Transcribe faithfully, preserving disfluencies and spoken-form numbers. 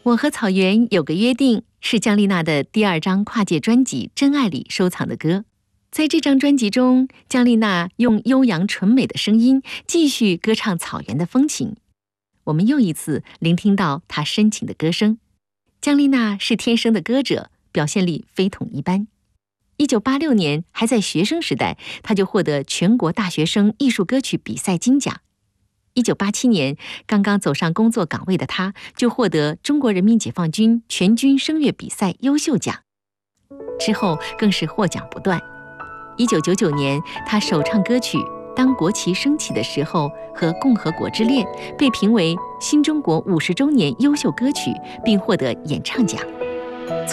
我和草原有个约定是姜丽娜的第二张跨界专辑《真爱》里收藏的歌。在这张专辑中，姜丽娜用悠扬纯美的声音继续歌唱草原的风情。我们又一次聆听到她深情的歌声。姜丽娜是天生的歌者，表现力非同一般。一九八六年，还在学生时代，她就获得全国大学生艺术歌曲比赛金奖。一九八七年，刚刚走上工作岗位的她，就获得中国人民解放军全军声乐比赛优秀奖。之后更是获奖不断。一九九九年，她首唱歌曲《当国旗升起的时候》和《共和国之恋》被评为新中国五十周年优秀歌曲，并获得演唱奖。